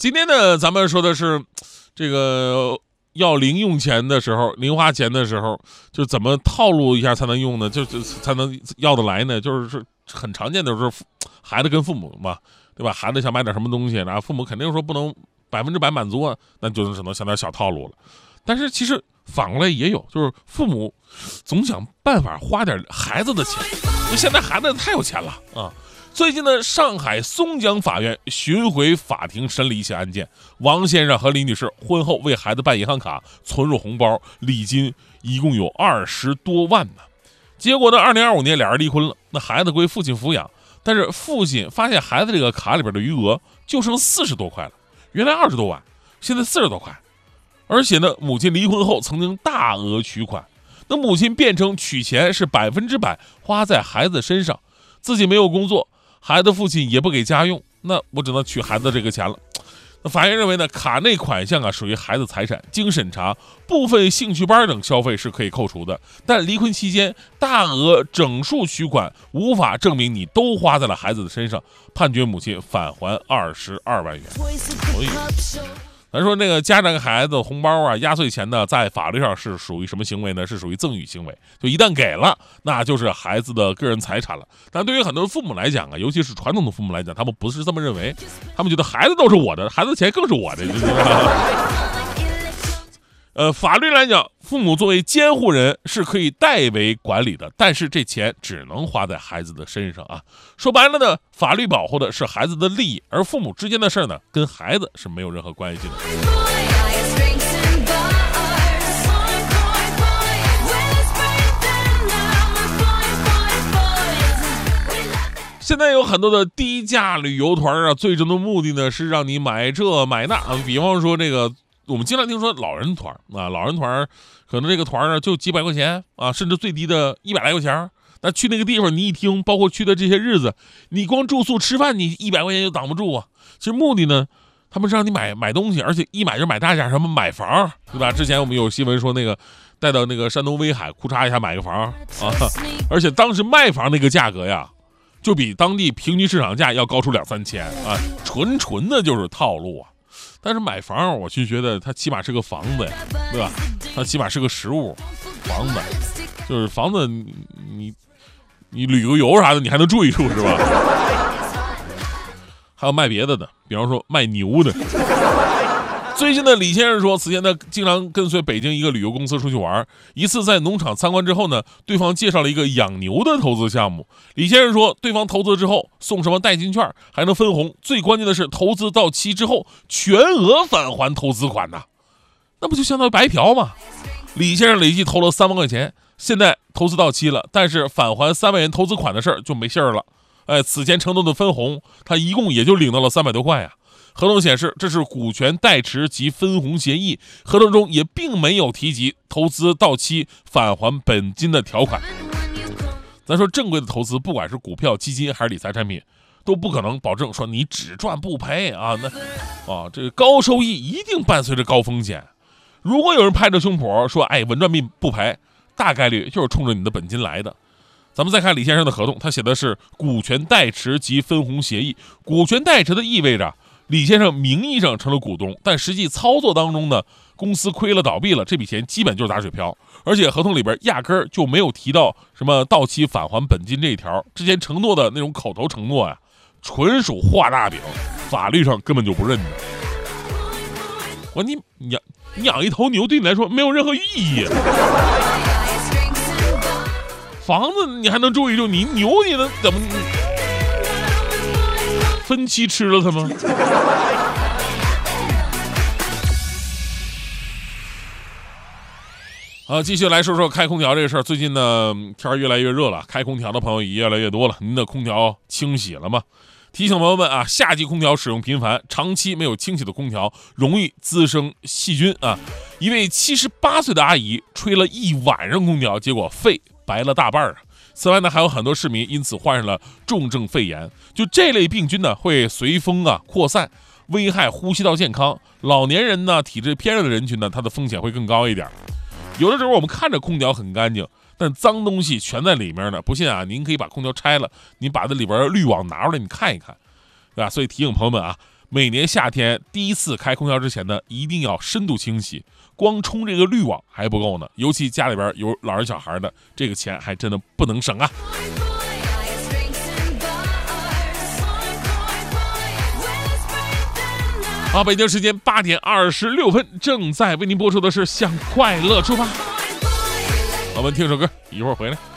今天呢，咱们说的是这个要零用钱的时候，零花钱的时候，就怎么套路一下才能用呢？就才能要得来呢？就是很常见的是孩子跟父母嘛，对吧？孩子想买点什么东西，然后父母肯定说不能100%满足啊，那就只能想点小套路了。但是其实反过来也有，就是父母总想办法花点孩子的钱，因为现在孩子太有钱了啊。最近呢，上海松江法院巡回法庭审理一起案件，王先生和李女士婚后为孩子办银行卡，存入红包，礼金一共有20多万呢。结果呢，2025年俩人离婚了，那孩子归父亲抚养，但是父亲发现孩子这个卡里边的余额就剩40多块了，原来20多万，现在40多块。而且呢，母亲离婚后曾经大额取款，那母亲辩称取钱是100%花在孩子身上，自己没有工作，孩子父亲也不给家用，那我只能取孩子这个钱了。那法院认为呢，卡内款项啊属于孩子财产，经审查，部分兴趣班等消费是可以扣除的，但离婚期间大额整数取款无法证明你都花在了孩子的身上，判决母亲返还22万元。所以咱说那个家长给孩子红包啊、压岁钱呢，在法律上是属于什么行为呢？是属于赠与行为，就一旦给了，那就是孩子的个人财产了。但对于很多父母来讲啊，尤其是传统的父母来讲，他们不是这么认为，他们觉得孩子都是我的，孩子的钱更是我的。法律来讲，父母作为监护人是可以代为管理的，但是这钱只能花在孩子的身上啊。说白了呢，法律保护的是孩子的利益，而父母之间的事呢，跟孩子是没有任何关系的。现在有很多的低价旅游团啊，最终的目的呢是让你买这买那啊，比方说这个。我们经常听说老人团啊，老人团可能这个团呢就几百块钱啊，甚至最低的100来块钱。那去那个地方，你一听，包括去的这些日子，你光住宿吃饭，你100块钱就挡不住啊。其实目的呢，他们是让你买东西，而且一买就买大价，什么买房，对吧？之前我们有新闻说那个带到那个山东威海，库嚓一下买个房啊，而且当时卖房那个价格呀，就比当地平均市场价要高出2-3千啊，纯的就是套路啊。但是买房，我就觉得它起码是个房子呀，对吧？它起码是个实物，房子就是房子你旅个游啥的，你还能住一住是吧？还有卖别的的，比方说卖牛的。最近的李先生说，此前呢经常跟随北京一个旅游公司出去玩，一次在农场参观之后呢，对方介绍了一个养牛的投资项目。李先生说，对方投资之后送什么代金券，还能分红，最关键的是投资到期之后全额返还投资款呐，那不就相当于白嫖吗？李先生累计投了3万块钱，现在投资到期了，但是返还3万元投资款的事儿就没信儿了。此前承诺的分红，他一共也就领到了300多块呀。合同显示，这是股权代持及分红协议，合同中也并没有提及投资到期返还本金的条款。咱说正规的投资，不管是股票、基金还是理财产品，都不可能保证说你只赚不赔啊。这个高收益一定伴随着高风险。如果有人拍着胸脯说，稳赚不赔，大概率就是冲着你的本金来的。咱们再看李先生的合同，他写的是股权代持及分红协议。股权代持的意味着李先生名义上成了股东，但实际操作当中呢，公司亏了倒闭了，这笔钱基本就是打水漂。而且合同里边压根儿就没有提到什么到期返还本金这一条，之前承诺的那种口头承诺呀，纯属画大饼，法律上根本就不认的。你养一头牛对你来说没有任何意义，房子你还能住一住，你牛你能怎么？分期吃了它吗？继续来说说开空调这个事儿。最近呢，天越来越热了，开空调的朋友也越来越多了。您的空调清洗了吗？提醒朋友们啊，夏季空调使用频繁，长期没有清洗的空调容易滋生细菌啊。一位78岁的阿姨吹了一晚上空调，结果肺白了大半啊。此外呢，还有很多市民因此患上了重症肺炎。就这类病菌呢，会随风扩散，危害呼吸道健康。老年人呢，体质偏热的人群呢，它的风险会更高一点。有的时候我们看着空调很干净，但脏东西全在里面呢。不信啊，您可以把空调拆了，你把这里边滤网拿出来，你看一看，对吧？所以提醒朋友们啊， 每年夏天第一次开空调之前呢，一定要深度清洗，光冲这个滤网还不够呢，尤其家里边有老人小孩的，这个钱还真的不能省啊。好，北京时间8点26分，正在为您播出的是向快乐出发。我们听首歌，一会儿回来。